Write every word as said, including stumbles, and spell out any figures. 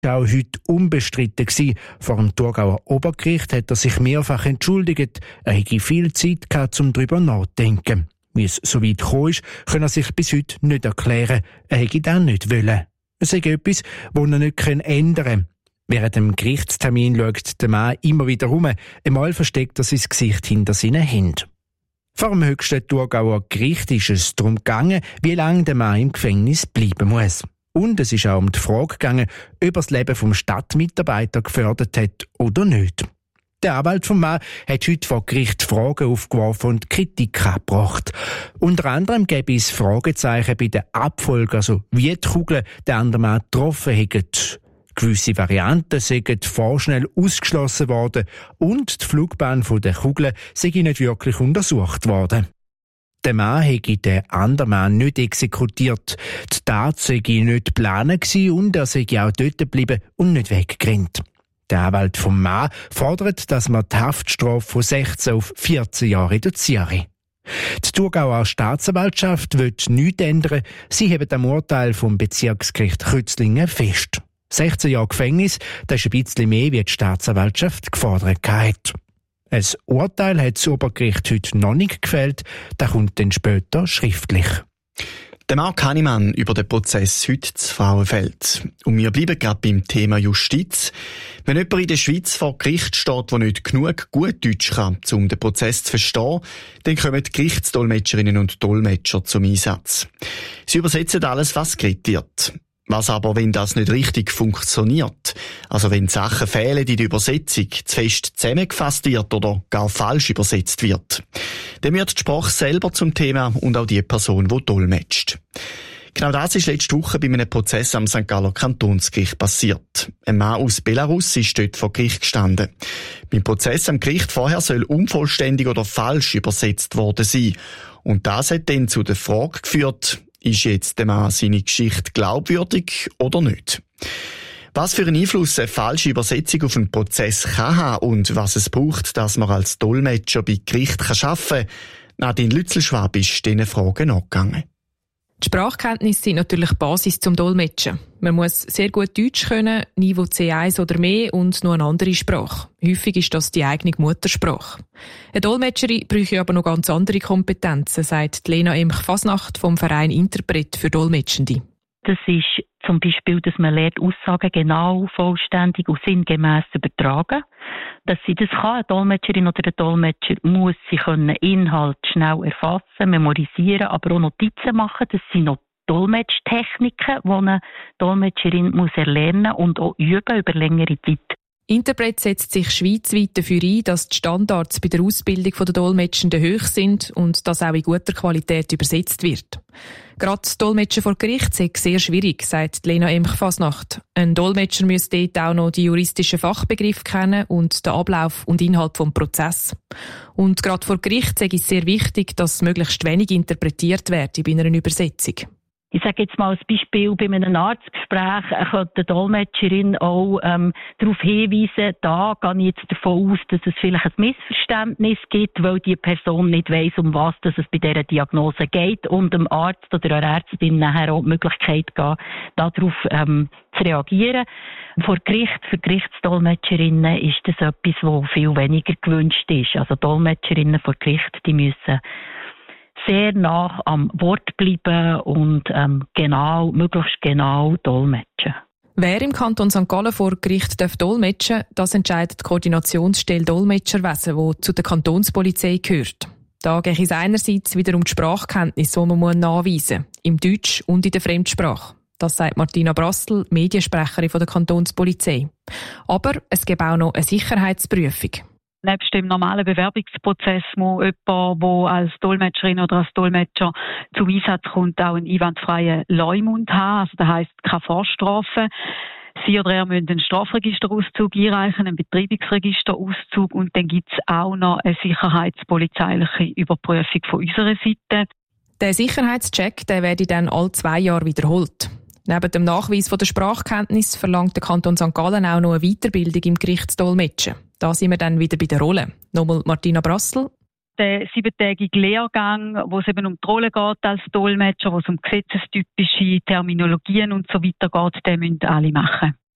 war auch heute unbestritten gewesen. Vor dem Thurgauer Obergericht hat er sich mehrfach entschuldigt. Er hätte viel Zeit gehabt, um darüber nachzudenken. Wie es so weit gekommen ist, kann er sich bis heute nicht erklären. Er hätte das nicht wollen. Es ist etwas, das er nicht ändern kann. Während dem Gerichtstermin schaut der Mann immer wieder rum. Einmal versteckt er sein Gesicht hinter seinen Händen. Vor dem höchsten Thurgauer Gericht ist es darum gegangen, wie lange der Mann im Gefängnis bleiben muss. Und es ist auch um die Frage gegangen, ob er das Leben vom Stadtmitarbeiter gefördert hat oder nicht. Der Anwalt vom Mann hat heute vor Gericht Fragen aufgeworfen und Kritik angebracht. Unter anderem gäbe es Fragezeichen bei der Abfolge, also wie die Kugeln den anderen Mann getroffen hätten. Gewisse Varianten seien vorschnell ausgeschlossen worden und die Flugbahn der Kugeln sei nicht wirklich untersucht worden. Der Mann hätte den anderen Mann nicht exekutiert. Die Tat sei nicht geplant und er sei auch dort geblieben und nicht weggerannt. Der Anwalt vom Mann fordert, dass man die Haftstrafe von sechzehn auf vierzehn Jahre reduziere. Die Thurgauer Staatsanwaltschaft will nichts ändern. Sie hebt am Urteil vom Bezirksgericht Kützlingen fest. sechzehn Jahre Gefängnis, das ist ein bisschen mehr, wie die Staatsanwaltschaft gefordert hat. Ein Urteil hat das Obergericht heute noch nicht gefällt, das kommt dann später schriftlich. Der Marc Hannemann über den Prozess heute zu Frauenfeld. Und wir bleiben gerade beim Thema Justiz. Wenn jemand in der Schweiz vor Gericht steht, der nicht genug gut Deutsch kann, um den Prozess zu verstehen, dann kommen die Gerichtsdolmetscherinnen und Dolmetscher zum Einsatz. Sie übersetzen alles, was geredet wird. Was aber, wenn das nicht richtig funktioniert? Also wenn Sachen fehlen in der Übersetzung, zu fest zusammengefasst wird oder gar falsch übersetzt wird? Dann wird die Sprache selber zum Thema und auch die Person, die dolmetscht. Genau das ist letzte Woche bei einem Prozess am Sankt Galler Kantonsgericht passiert. Ein Mann aus Belarus ist dort vor Gericht gestanden. Beim Prozess am Gericht vorher soll unvollständig oder falsch übersetzt worden sein. Und das hat dann zu der Frage geführt, ist jetzt der Mann seine Geschichte glaubwürdig oder nicht? Was für einen Einfluss eine falsche Übersetzung auf einen Prozess kann haben und was es braucht, dass man als Dolmetscher bei Gericht arbeiten kann, Nadine Lützelschwab ist diesen Fragen nachgegangen. Die Sprachkenntnisse sind natürlich Basis zum Dolmetschen. Man muss sehr gut Deutsch können, Niveau C eins oder mehr und noch eine andere Sprache. Häufig ist das die eigene Muttersprache. Eine Dolmetscherin bräuchte aber noch ganz andere Kompetenzen, sagt Lena Emch-Fasnacht vom Verein Interpret für Dolmetschende. Das ist zum Beispiel, dass man lernt, Aussagen genau, vollständig und sinngemäss zu übertragen. Dass sie das kann, eine Dolmetscherin oder ein Dolmetscher, muss sie können Inhalt schnell erfassen, memorisieren, aber auch Notizen machen. Das sind noch Dolmetschtechniken, die eine Dolmetscherin muss erlernen und auch üben über längere Zeit. Interpret setzt sich schweizweit dafür ein, dass die Standards bei der Ausbildung der Dolmetschenden hoch sind und dass auch in guter Qualität übersetzt wird. Gerade das Dolmetschen vor Gericht ist sehr schwierig, sagt Lena Emch-Fasnacht. Ein Dolmetscher müsste dort auch noch die juristischen Fachbegriffe kennen und den Ablauf und Inhalt des Prozesses. Und gerade vor Gericht ist es sehr wichtig, dass möglichst wenig interpretiert wird bei einer Übersetzung. Ich sage jetzt mal als Beispiel, bei einem Arztgespräch könnte die Dolmetscherin auch ähm, darauf hinweisen, da gehe ich jetzt davon aus, dass es vielleicht ein Missverständnis gibt, weil die Person nicht weiss, um was dass es bei dieser Diagnose geht und dem Arzt oder der Ärztin nachher auch die Möglichkeit geben, darauf ähm, zu reagieren. Vor Gericht, für Gerichtsdolmetscherinnen ist das etwas, was viel weniger gewünscht ist. Also Dolmetscherinnen vor Gericht, die müssen sehr nah am Wort bleiben und ähm, genau, möglichst genau dolmetschen. Wer im Kanton Sankt Gallen vor Gericht darf dolmetschen, das entscheidet die Koordinationsstelle Dolmetscherwesen, die zu der Kantonspolizei gehört. Da geht es einerseits wieder um die Sprachkenntnis, die man nachweisen muss, im Deutsch und in der Fremdsprache. Das sagt Martina Brassel, Mediensprecherin der Kantonspolizei. Aber es gibt auch noch eine Sicherheitsprüfung. Nebst dem normalen Bewerbungsprozess muss jemand, der als Dolmetscherin oder als Dolmetscher zum Einsatz kommt, auch einen einwandfreien Leumund haben. Also das heisst, keine Vorstrafe. Sie oder er müssen einen Strafregisterauszug einreichen, einen Betreibungsregisterauszug und dann gibt es auch noch eine sicherheitspolizeiliche Überprüfung von unserer Seite. Der Sicherheitscheck der werde dann alle zwei Jahre wiederholt. Neben dem Nachweis von der Sprachkenntnis verlangt der Kanton Sankt Gallen auch noch eine Weiterbildung im Gerichtsdolmetschen. Da sind wir dann wieder bei der Rolle. Nochmal Martina Brassel. Der siebentägige Lehrgang, wo es eben um die Rolle geht als Dolmetscher, wo es um gesetzestypische Terminologien und so weiter geht, den müssen alle machen.